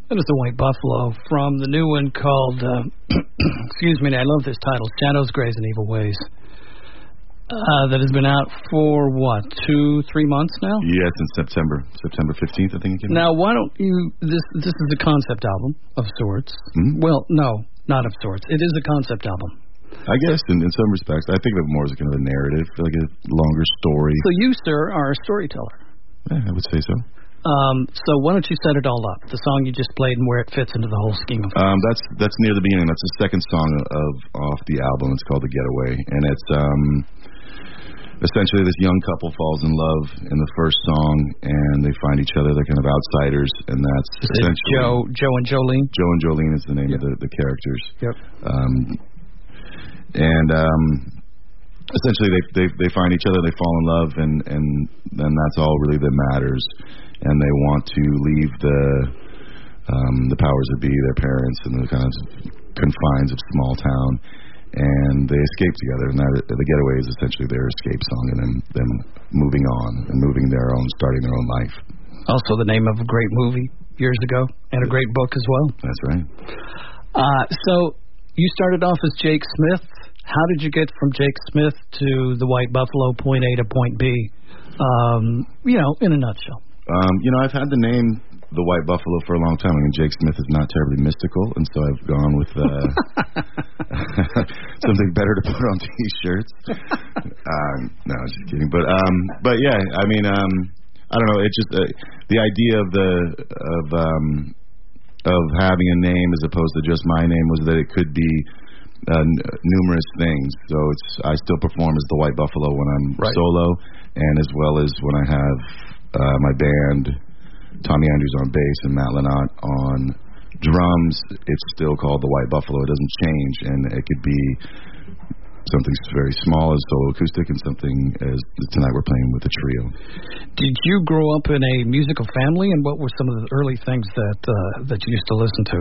That is the White Buffalo from the new one called, excuse me, I love this title, Shadows, Grays, and Evil Ways. That has been out for, what, 2-3 months now? Yeah, since September 15th, I think it came out. Now, why don't you, this is a concept album of sorts. Mm-hmm. Well, no, not of sorts. It is a concept album. I guess, in some respects. I think of it more as kind of a narrative, like a longer story. So you, sir, are a storyteller. Yeah, I would say so. So why don't you set it all up? The song you just played and where it fits into the whole scheme of things. That's near the beginning. That's the second song off the album. It's called The Getaway, and it's essentially this young couple falls in love in the first song, and they find each other. They're kind of outsiders, and that's essentially Joe and Jolene. Joe and Jolene is the name of the characters. Yep. Essentially they find each other, they fall in love, and then that's all really that matters. And they want to leave the powers that be, their parents, and the kind of confines of small town, and they escape together. And that, The Getaway is essentially their escape song, and them moving on and starting their own life. Also the name of a great movie years ago, and a great book as well. That's right. So you started off as Jake Smith. How did you get from Jake Smith to the White Buffalo, point A to point B? In a nutshell. I've had the name the White Buffalo for a long time. I mean, Jake Smith is not terribly mystical, and so I've gone with something better to put on T-shirts. No, I'm just kidding. But yeah, I mean, I don't know. It's just the idea of having a name as opposed to just my name was that it could be numerous things. So I still perform as the White Buffalo when I'm solo, and as well as when I have my band, Tommy Andrews on bass and Matt Lennott on drums. It's still called the White Buffalo. It doesn't change, and it could be something very small as solo acoustic, and something as tonight we're playing with a trio. Did you grow up in a musical family, and what were some of the early things that you used to listen to?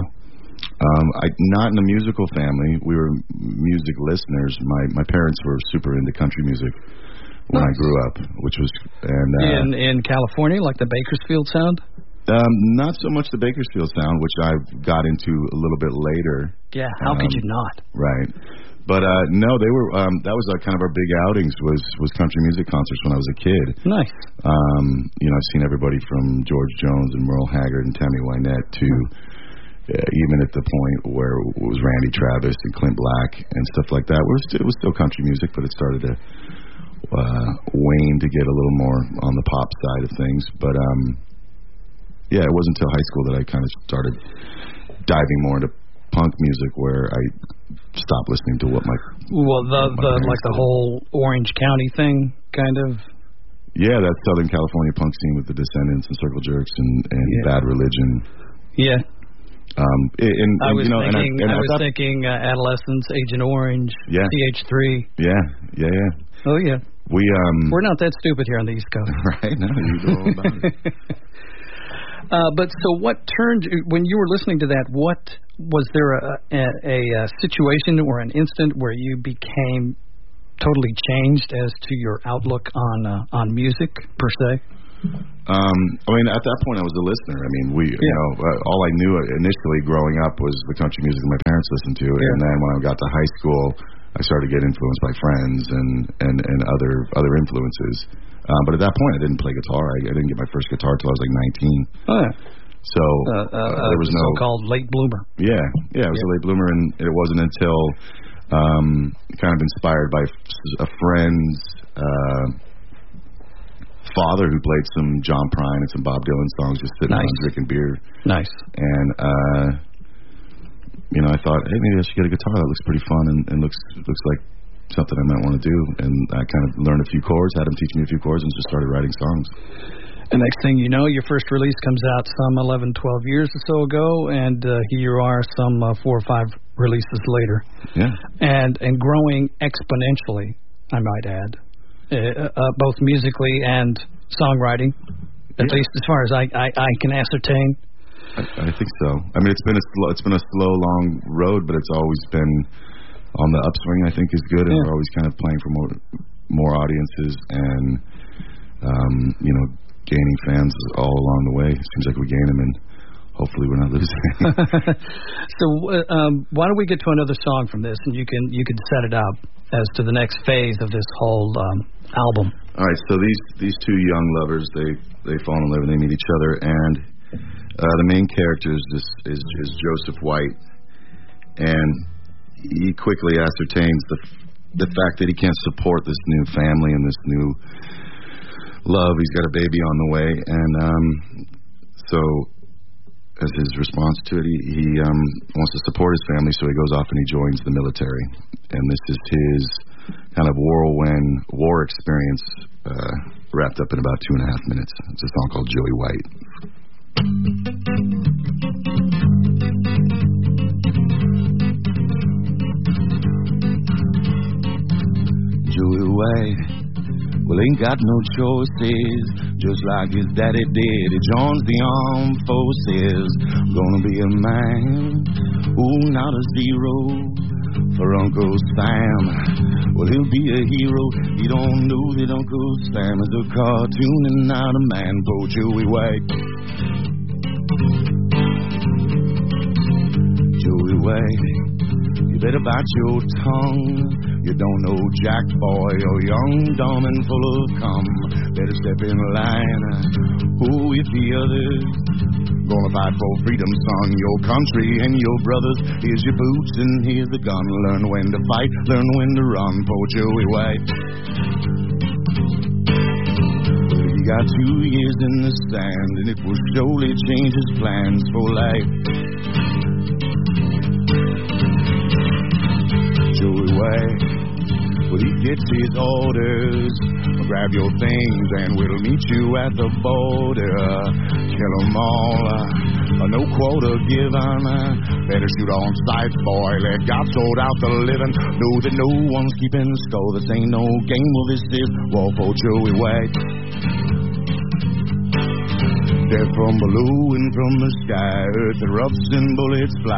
Not in a musical family. We were music listeners. My parents were super into country music when I grew up, which was in California, like the Bakersfield sound. Not so much the Bakersfield sound, which I got into a little bit later. Yeah, how could you not? Right, but no, they were. That was kind of our big outings was country music concerts when I was a kid. Nice. I've seen everybody from George Jones and Merle Haggard and Tammy Wynette to. Even at the point where it was Randy Travis and Clint Black and stuff like that, it was still country music, but it started to wane to get a little more on the pop side of things. But yeah, it wasn't until high school that I kind of started diving more into punk music, where I stopped listening to what my the whole Orange County thing, kind of. Yeah, that Southern California punk scene with the Descendants and Circle Jerks and Bad Religion. Yeah. I was thinking Adolescents, Agent Orange, CH3. Yeah. Oh yeah. We're not that stupid here on the East Coast. Right? No, you know all about it. But so what turned, when you were listening to that, what was there a situation or an instant where you became totally changed as to your outlook on music per se? I mean, at that point, I was a listener. I mean, all I knew initially growing up was the country music my parents listened to, and then when I got to high school, I started to get influenced by friends and other influences. But at that point, I didn't play guitar. I didn't get my first guitar till I was like 19. Oh, yeah. So there was no so-called late bloomer. Yeah, it was a late bloomer, and it wasn't until kind of inspired by a friend's father who played some John Prine and some Bob Dylan songs, just sitting around drinking beer. Nice. And I thought, hey, maybe I should get a guitar. That looks pretty fun and looks like something I might want to do. And I kind of learned a few chords, had him teach me a few chords, and just started writing songs. The next thing you know, your first release comes out some 11, 12 years or so ago, and here you are some 4 or 5 releases later. Yeah. And growing exponentially, I might add, both musically and songwriting, at least as far as I can ascertain. I think so. I mean, it's been a slow, long road, but it's always been on the upswing. I think is good, and we're always kind of playing for more audiences, and gaining fans all along the way. It seems like we gain them in hopefully we're not losing. So why don't we get to another song from this, and you can set it up as to the next phase of this whole album. All right, so these two young lovers, they fall in love and they meet each other, and the main character is Joseph White, and he quickly ascertains the fact that he can't support this new family and this new love. He's got a baby on the way, and so as his response to it, he wants to support his family, so he goes off and he joins the military. And this is his kind of whirlwind war experience wrapped up in about 2.5 minutes. It's a song called Joey White. Joey White, well, ain't got no choices, just like his daddy did. He joins the armed forces, gonna be a man, ooh, not a zero for Uncle Sam. Well, he'll be a hero, he don't know that Uncle Sam is a cartoon and not a man. Poor Joey White, Joey White, you better bite your tongue. You don't know Jack Boy or young, dumb and full of cum. Better step in line, who with the others? Gonna fight for freedom, son, your country and your brothers. Here's your boots and here's the gun. Learn when to fight, learn when to run. Poor Joey White, he got 2 years in the sand, and it will surely change his plans for life. Joey White, well, he gets his orders. Grab your things and we'll meet you at the border. Kill 'em all, no quota given. Better shoot on sight, boy, let God sort out the living. Know that no one's keeping score. This ain't no game, well, this is war for Joey White. Death from below and from the sky, earth erupts and bullets fly.